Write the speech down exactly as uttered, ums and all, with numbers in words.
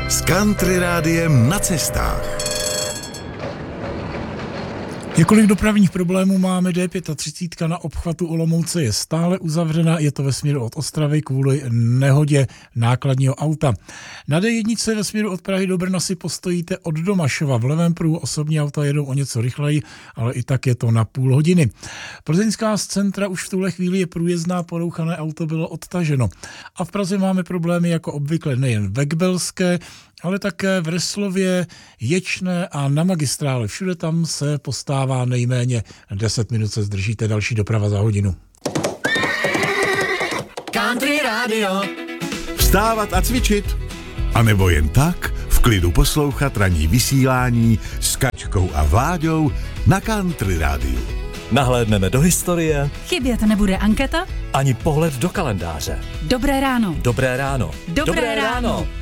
s Country Rádiem na cestách. Několik dopravních problémů máme. D třicet pět na obchvatu Olomouce je stále uzavřena, je to ve směru od Ostravy kvůli nehodě nákladního auta. Na D jedna ve směru od Prahy do Brna si postojíte od Domašova. V levém pruhu osobní auta jedou o něco rychleji, ale i tak je to na půl hodiny. Plzeňská z centra už v tuhle chvíli je průjezdná, porouchané auto bylo odtaženo. A v Praze máme problémy jako obvykle nejen ve Gbelské, ale také v Reslově, Ječné a na magistrále. Všude tam se postává nejméně deset minut, se zdržíte, další doprava za hodinu. Country Radio. Vstávat a cvičit? A nebo jen tak v klidu poslouchat ranní vysílání s Kačkou a Vláďou na Country Rádiu. Nahlédneme do historie. Chybět nebude anketa. Ani pohled do kalendáře. Dobré ráno. Dobré ráno. Dobré, Dobré ráno. ráno.